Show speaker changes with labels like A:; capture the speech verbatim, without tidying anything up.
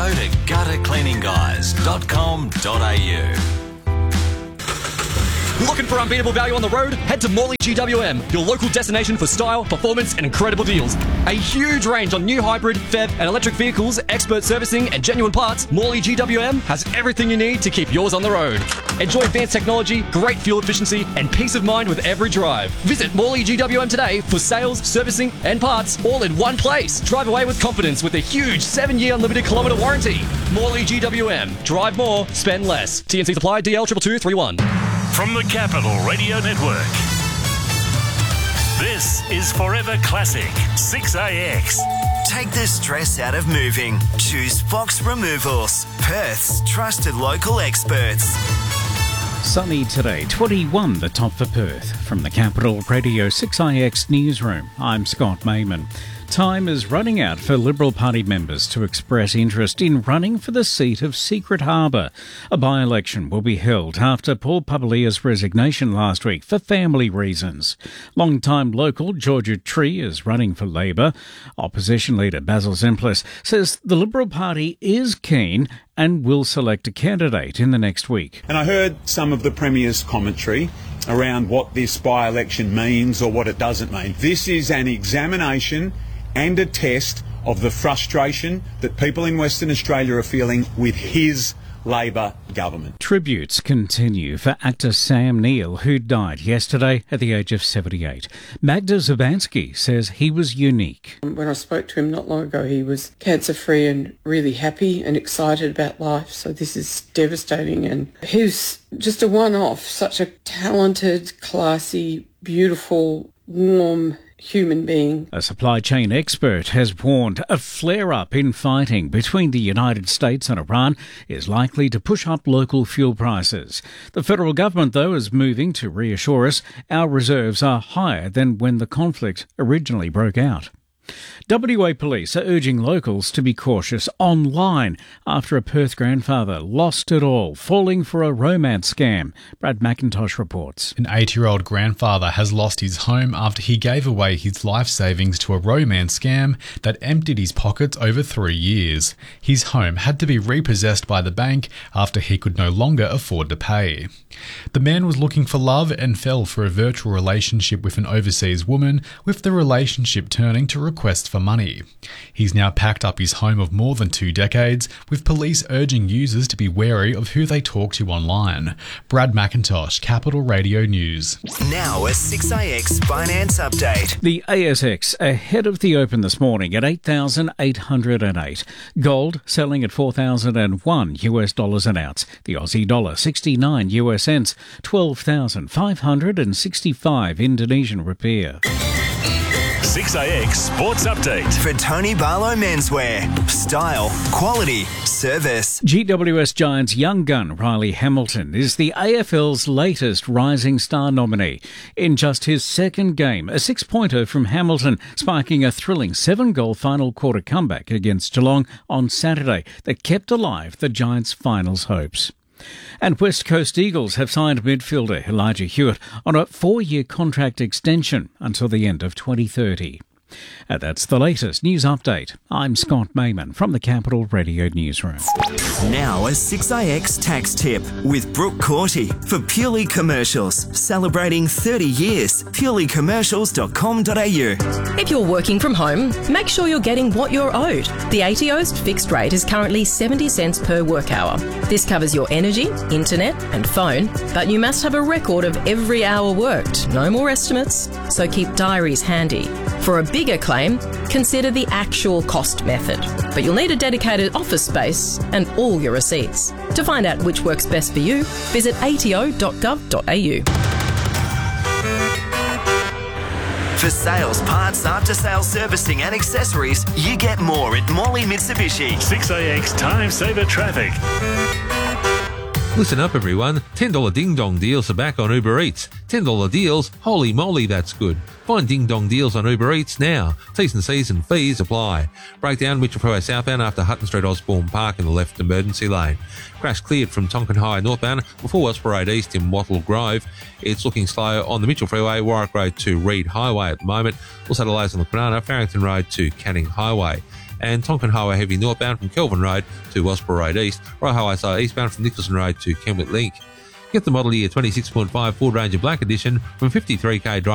A: go to gutter cleaning guys dot com dot a u.
B: Looking for unbeatable value on the road? Head to Morley G W M, your local destination for style, performance and incredible deals. A huge range on new hybrid, P H E V and electric vehicles, expert servicing and genuine parts. Morley G W M has everything you need to keep yours on the road. Enjoy advanced technology, great fuel efficiency and peace of mind with every drive. Visit Morley G W M today for sales, servicing and parts all in one place. Drive away with confidence with a huge seven year unlimited kilometre warranty. Morley G W M. Drive more, spend less. T N C supply D L two two two three one.
C: From the Capital Radio Network, this is Forever Classic six A X.
D: Take the stress out of moving. Choose Fox Removals, Perth's trusted local experts.
E: Sunny today, twenty-one the top for Perth. From the Capital Radio six A X newsroom, I'm Scott Mayman. Time is running out for Liberal Party members to express interest in running for the seat of Secret Harbour. A by-election will be held after Paul Pavalia's resignation last week for family reasons. Long-time local Georgia Tree is running for Labor. Opposition leader Basil Zemplis says the Liberal Party is keen and will select a candidate in the next week.
F: And I heard some of the Premier's commentary around what this by-election means or what it doesn't mean. This is an examination and a test of the frustration that people in Western Australia are feeling with his Labor government.
E: Tributes continue for actor Sam Neill, who died yesterday at the age of seventy-eight. Magda Zubanski says he was unique.
G: When I spoke to him not long ago, he was cancer-free and really happy and excited about life, so this is devastating. And he was just a one-off, such a talented, classy, beautiful, warm human being.
E: A supply chain expert has warned a flare-up in fighting between the United States and Iran is likely to push up local fuel prices. The federal government, though, is moving to reassure us our reserves are higher than when the conflict originally broke out. W A police are urging locals to be cautious online after a Perth grandfather lost it all, falling for a romance scam. Brad McIntosh reports.
H: An eight-year-old grandfather has lost his home after he gave away his life savings to a romance scam that emptied his pockets over three years. His home had to be repossessed by the bank after he could no longer afford to pay. The man was looking for love and fell for a virtual relationship with an overseas woman, with the relationship turning to requests for money. He's now packed up his home of more than two decades, with police urging users to be wary of who they talk to online. Brad McIntosh, Capital Radio News.
D: Now a six A X finance update.
E: The A S X ahead of the open this morning at eight thousand eight hundred eight. Gold selling at four thousand one U S dollars an ounce. The Aussie dollar sixty-nine U S cents, twelve thousand five hundred sixty-five Indonesian rupiah.
C: six A X Sports Update.
D: For Tony Barlow Menswear. Style, quality, service.
E: G W S Giants young gun Riley Hamilton is the A F L's latest Rising Star nominee. In just his second game, a six-pointer from Hamilton sparking a thrilling seven-goal final quarter comeback against Geelong on Saturday that kept alive the Giants' finals hopes. And West Coast Eagles have signed midfielder Elijah Hewitt on a four-year contract extension until the end of twenty thirty. And that's the latest news update. I'm Scott Mayman from the Capital Radio Newsroom.
D: Now a six A X tax tip with Brooke Corty for Purely Commercials. Celebrating thirty years. purely commercials dot com dot a u.
I: If you're working from home, make sure you're getting what you're owed. The A T O's fixed rate is currently seventy cents per work hour. This covers your energy, internet and phone, but you must have a record of every hour worked. No more estimates, so keep diaries handy. For a bigger claim, consider the actual cost method. But you'll need a dedicated office space and all your receipts. To find out which works best for you, visit a t o dot gov dot a u.
D: For sales, parts, after-sales servicing and accessories, you get more at Morley Mitsubishi.
C: six A X Time Saver Traffic.
J: Listen up, everyone. ten dollars ding-dong deals are back on Uber Eats. ten dollars deals? Holy moly, that's good. Find ding-dong deals on Uber Eats now. T's and C's and fees apply. Breakdown Mitchell Freeway southbound after Hutton Street Osborne Park in the left emergency lane. Crash cleared from Tonkin High northbound before West Parade East in Wattle Grove. It's looking slow on the Mitchell Freeway, Warwick Road to Reed Highway at the moment. Also delays on the Banana, Farrington Road to Canning Highway. and Tonkin Highway heavy northbound from Kelvin Road to Wellsboro Road East, Royal Highway side eastbound from Nicholson Road to Kenwick Link. Get the model year twenty-six point five Ford Ranger Black Edition from fifty-three K drive